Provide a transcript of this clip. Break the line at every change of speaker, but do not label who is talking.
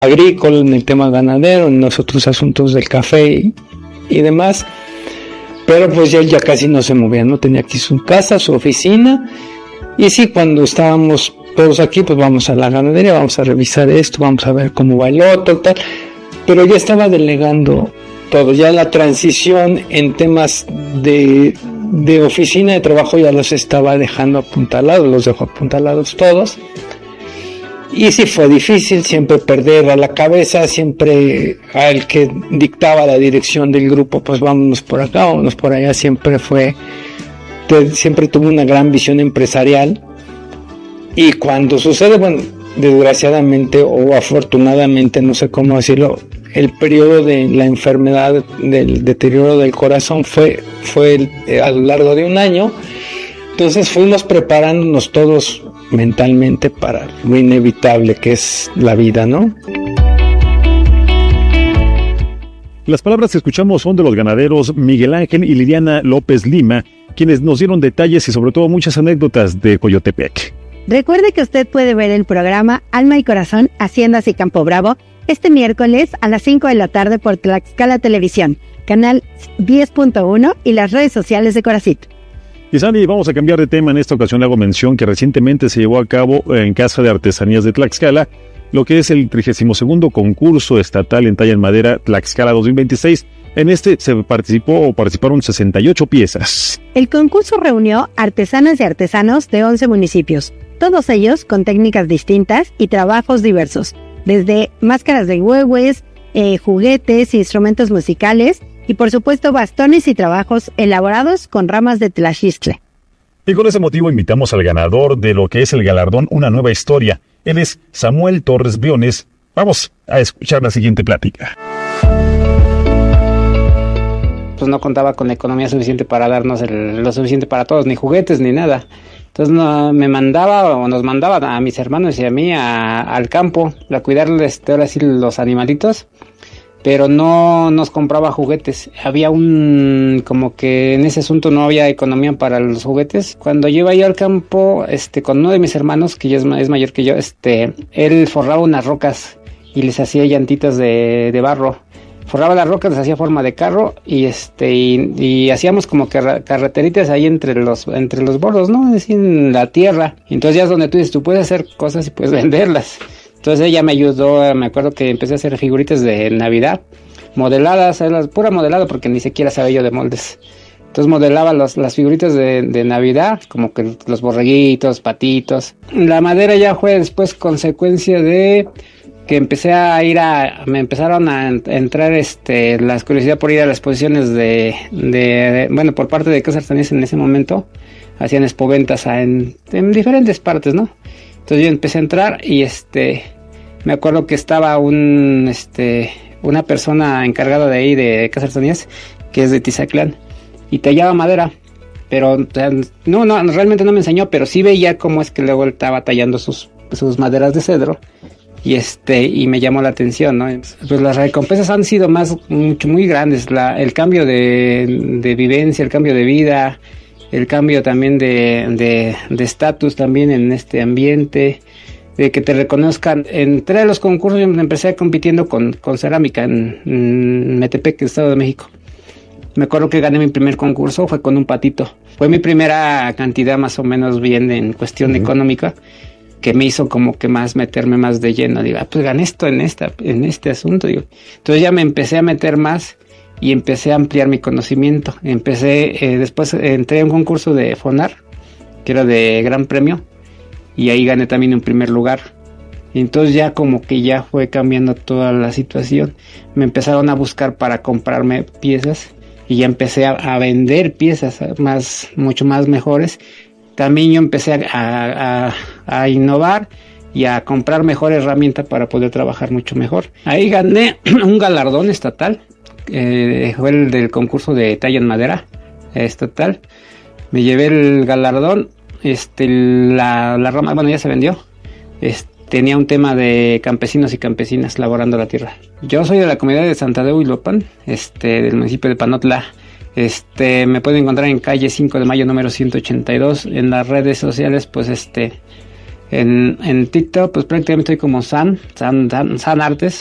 agrícola, en el tema ganadero, en los otros asuntos del café y demás. Pero pues ya casi no se movía, no tenía aquí su casa, su oficina. Y sí, cuando estábamos todos aquí, pues vamos a la ganadería, vamos a revisar esto, vamos a ver cómo va el otro, tal. Pero ya estaba delegando todo, ya la transición en temas de oficina de trabajo ya los estaba dejando apuntalados, los dejó apuntalados todos. Y sí fue difícil siempre perder a la cabeza, siempre al que dictaba la dirección del grupo, pues vámonos por acá, vámonos por allá, siempre tuvo una gran visión empresarial. Y cuando sucede, bueno, desgraciadamente o afortunadamente, no sé cómo decirlo, el periodo de la enfermedad, del deterioro del corazón fue a lo largo de un año. Entonces fuimos preparándonos todos mentalmente para lo inevitable que es la vida, ¿no?
Las palabras que escuchamos son de los ganaderos Miguel Ángel y Liliana López Lima, quienes nos dieron detalles y sobre todo muchas anécdotas de Coyotepec.
Recuerde que usted puede ver el programa Alma y Corazón, Haciendas y Campo Bravo este miércoles a las 5 de la tarde por Tlaxcala Televisión, canal 10.1 y las redes sociales de Coracit.
Y Sandy, vamos a cambiar de tema. En esta ocasión le hago mención que recientemente se llevó a cabo en Casa de Artesanías de Tlaxcala lo que es el 32º concurso estatal en talla en madera Tlaxcala 2026. En este participaron 68 piezas.
El concurso reunió artesanas y artesanos de 11 municipios, todos ellos con técnicas distintas y trabajos diversos, desde máscaras de huehues, juguetes, instrumentos musicales y por supuesto bastones y trabajos elaborados con ramas de tlaxistle.
Y con ese motivo invitamos al ganador de lo que es el galardón Una Nueva Historia. Él es Samuel Torres Briones. Vamos a escuchar la siguiente plática.
Pues no contaba con la economía suficiente para darnos lo suficiente para todos, ni juguetes ni nada. Entonces nos mandaba a mis hermanos y a mí al campo a cuidarles ahora sí los animalitos, pero no nos compraba juguetes. Había como que en ese asunto no había economía para los juguetes. Cuando yo iba yo al campo, con uno de mis hermanos, que ya es mayor que yo, él forraba unas rocas y les hacía llantitas de barro. Forraba las rocas, les hacía forma de carro y hacíamos como que carreteritas ahí entre los bordos, ¿no? Es decir, en la tierra. Entonces ya es donde tú dices, tú puedes hacer cosas y puedes venderlas. Entonces ella me ayudó, me acuerdo que empecé a hacer figuritas de Navidad, modeladas, pura modelada porque ni siquiera sabía yo de moldes. Entonces modelaba las figuritas de Navidad, como que los borreguitos, patitos. La madera ya fue después consecuencia de que me empezaron a entrar la curiosidad por ir a las exposiciones bueno, por parte de Casa Artesanías en ese momento, hacían expoventas en diferentes partes, ¿no? Entonces yo empecé a entrar y me acuerdo que estaba una persona encargada de ahí de Casa Artesanías, que es de Tizatlán, y tallaba madera, pero no, realmente no me enseñó, pero sí veía cómo es que luego él estaba tallando sus maderas de cedro. Y me llamó la atención, ¿no? Pues las recompensas han sido muy grandes, el cambio de vivencia, el cambio de vida, el cambio también de estatus también en este ambiente, de que te reconozcan. Entré a los concursos y empecé compitiendo con cerámica en Metepec, Estado de México. Me acuerdo que gané mi primer concurso, fue con un patito. Fue mi primera cantidad más o menos bien en cuestión económica, que me hizo como que meterme más de lleno. Digo, pues gané esto en este asunto. Digo. Entonces ya me empecé a meter más y empecé a ampliar mi conocimiento. Después entré a un concurso de FONAR, que era de gran premio, y ahí gané también un primer lugar. Y entonces ya como que ya fue cambiando toda la situación. Me empezaron a buscar para comprarme piezas y ya empecé a vender piezas mucho más mejores. También yo empecé a innovar y a comprar mejor herramienta para poder trabajar mucho mejor. Ahí gané un galardón estatal, fue el del concurso de talla en madera estatal. Me llevé el galardón, la rama, bueno, ya se vendió. Tenía un tema de campesinos y campesinas laborando la tierra. Yo soy de la comunidad de Santa de Huilopan, del municipio de Panotla. Me pueden encontrar en calle 5 de Mayo número 182. En las redes sociales, pues En TikTok, pues prácticamente estoy como San Artes.